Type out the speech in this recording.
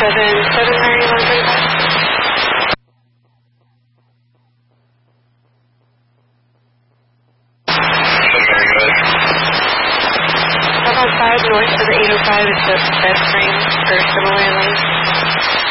North of the 805 is the best frame for Similar Lane.